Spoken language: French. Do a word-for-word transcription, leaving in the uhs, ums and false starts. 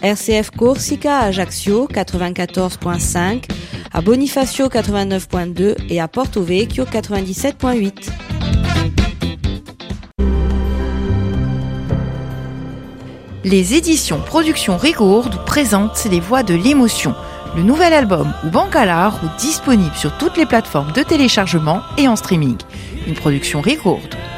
R C F Corsica à Ajaccio quatre-vingt-quatorze virgule cinq, à Bonifacio quatre-vingt-neuf virgule deux et à Porto Vecchio quatre-vingt-dix-sept virgule huit. Les éditions Production Rigourde présentent Les Voix de l'émotion, le nouvel album ou Bancalar, disponible sur toutes les plateformes de téléchargement et en streaming. Une production Rigourde.